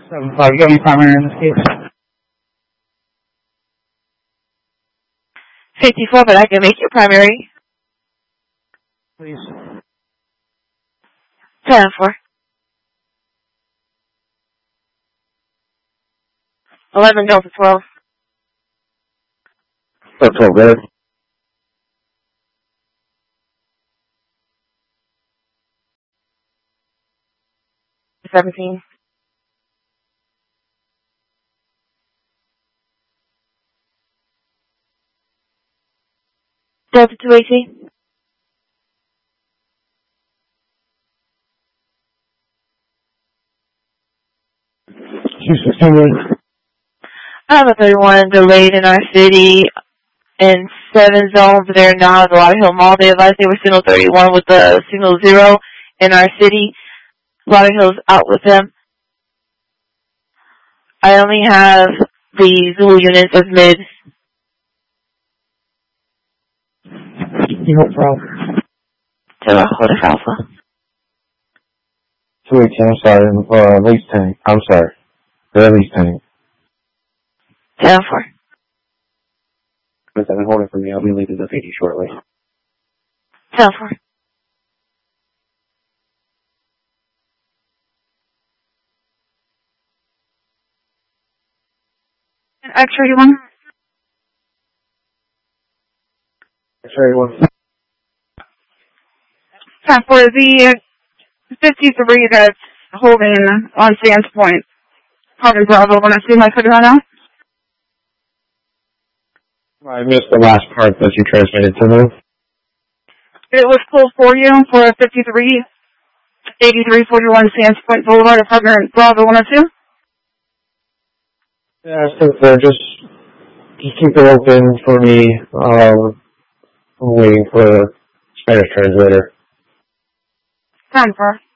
7-5. You got any primary in this case? 54, but I can make your primary. Please. 10-4. 11 Delta 12. That's all good. 17. Delta 218. I have a 31 delayed in our city in 7 zones. They're now at the Lauderhill Mall. They advised they were signal 31 with the signal 0 in our city. Lauderhill's out with them. I only have the Zulu units as mid. No problem. To hold it alpha. 218, I'm sorry, least 10. I'm sorry. They're at least 10. 10-4. But then hold it for me. I'll be leaving the PD shortly. 10-4. X-31. X-31. 10-4, the 53 that's holding on Sands Point. Probably Bravo, when I see my figure right now. I missed the last part that you transmitted to me. It was pulled for you for 53, 8341 Sands Point Boulevard, apartment Bravo 102. Yeah, I think they're just keep it open for me. I'm waiting for the Spanish translator. 10-4.